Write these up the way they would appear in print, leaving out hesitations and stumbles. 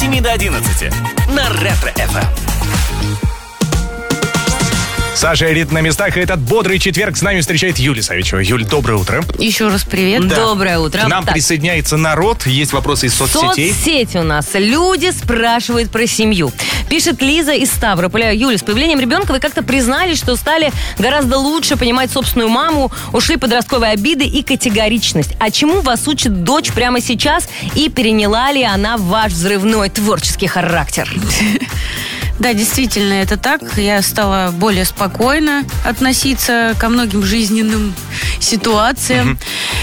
7 до 11 на Ретро-ФМ. Саша и Рита на местах, и этот бодрый четверг с нами встречает Юлия Савичева. Юль, доброе утро. Еще раз привет. Да. Доброе утро. К нам присоединяется народ, есть вопросы из соцсетей. Соцсети у нас. Люди спрашивают про семью. Пишет Лиза из Ставрополя. Юля, с появлением ребенка вы как-то признались, что стали гораздо лучше понимать собственную маму, ушли подростковые обиды и категоричность. А чему вас учит дочь прямо сейчас, и переняла ли она ваш взрывной творческий характер? Да, действительно, это так. Я стала более спокойно относиться ко многим жизненным ситуациям.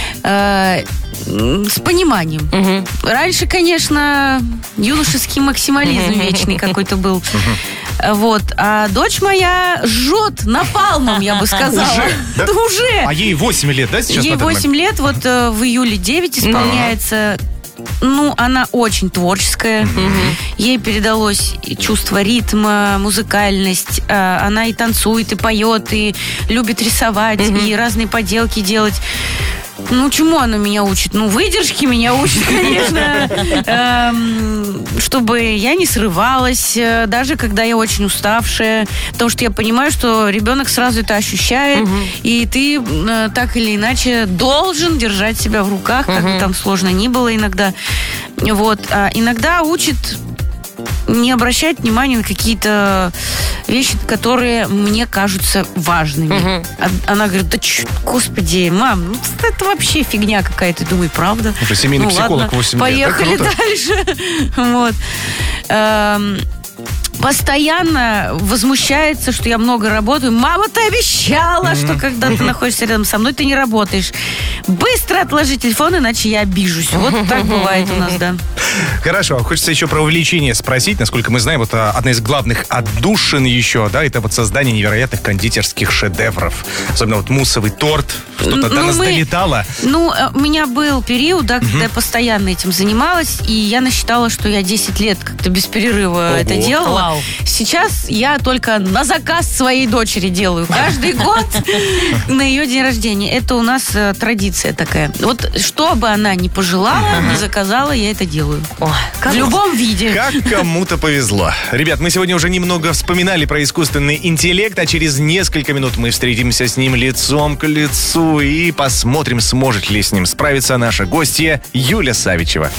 С пониманием. Раньше, конечно, юношеский максимализм вечный какой-то был. Вот. А дочь моя жжет напалмом, я бы сказала. Уже? А ей 8 лет, да, сейчас? Ей 8 лет, вот в июле 9 исполняется. Ну, она очень творческая. Ей передалось и чувство ритма, музыкальность. Она и танцует, и поет, и любит рисовать, и разные поделки делать. Ну, чему она меня учит? Ну, выдержки меня учит, конечно. Чтобы я не срывалась, даже когда я очень уставшая. Потому что я понимаю, что ребенок сразу это ощущает. И ты так или иначе должен держать себя в руках, как бы там сложно ни было иногда. Вот. А иногда учит не обращать внимания на какие-то вещи, которые мне кажутся важными. Она говорит, да господи, мам, ну, это вообще фигня какая-то. Думаю, правда? Уже семейный психолог 8 лет. Поехали дальше. Вот. Постоянно возмущается, что я много работаю. Мама, ты обещала, что когда ты находишься рядом со мной, ты не работаешь. Быстро отложи телефон, иначе я обижусь. Вот так бывает у нас, да. Хорошо, хочется еще про увлечение спросить. Насколько мы знаем, вот одна из главных отдушин еще, да, это вот создание невероятных кондитерских шедевров. Особенно вот муссовый торт. Что-то до нас долетало. Ну, у меня был период, да, когда я постоянно этим занималась, и я насчитала, что я 10 лет как-то без перерыва это делала. Вау. Сейчас я только на заказ своей дочери делаю. Каждый год на ее день рождения. Это у нас традиция такая. Вот что бы она ни пожелала, ни заказала, я это делаю. В любом виде. Как кому-то повезло. Ребят, мы сегодня уже немного вспоминали про искусственный интеллект, а через несколько минут мы встретимся с ним лицом к лицу и посмотрим, сможет ли с ним справиться наша гостья Юля Савичева.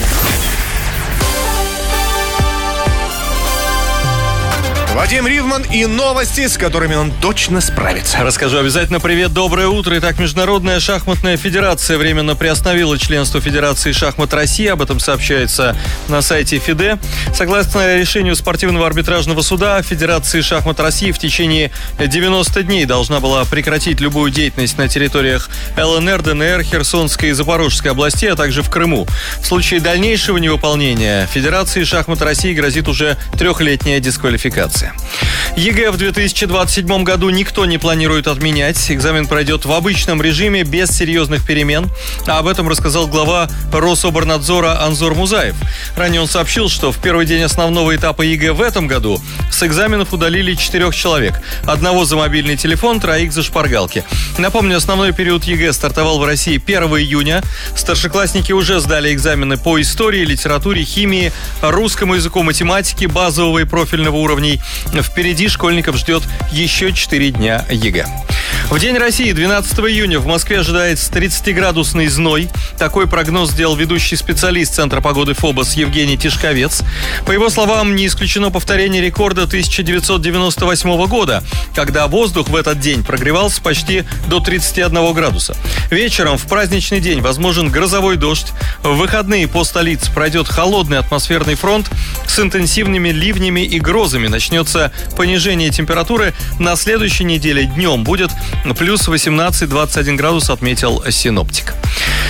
Вадим Ривман и новости, с которыми он точно справится. Расскажу обязательно. Привет, доброе утро. Итак, Международная шахматная федерация временно приостановила членство Федерации шахмат России. Об этом сообщается на сайте ФИДЕ. Согласно решению спортивного арбитражного суда, Федерация шахмат России в течение 90 дней должна была прекратить любую деятельность на территориях ЛНР, ДНР, Херсонской и Запорожской областей, а также в Крыму. В случае дальнейшего невыполнения Федерации шахмат России грозит уже 3-летняя дисквалификация. ЕГЭ в 2027 году никто не планирует отменять. Экзамен пройдет в обычном режиме, без серьезных перемен. А об этом рассказал глава Рособорнадзора Анзор Музаев. Ранее он сообщил, что в первый день основного этапа ЕГЭ в этом году с экзаменов удалили 4 человек. 1 за мобильный телефон, 3 за шпаргалки. Напомню, основной период ЕГЭ стартовал в России 1 июня. Старшеклассники уже сдали экзамены по истории, литературе, химии, русскому языку, математике, базового и профильного уровней. Впереди школьников ждет еще 4 дня ЕГЭ. В День России, 12 июня, в Москве ожидается 30-градусный зной. Такой прогноз сделал ведущий специалист Центра погоды ФОБОС Евгений Тишковец. По его словам, не исключено повторение рекорда 1998 года, когда воздух в этот день прогревался почти до 31 градуса. Вечером в праздничный день возможен грозовой дождь. В выходные по столице пройдет холодный атмосферный фронт с интенсивными ливнями и грозами. Начнется понижение температуры. На следующей неделе днем будет плюс 18-21 градус, отметил синоптик.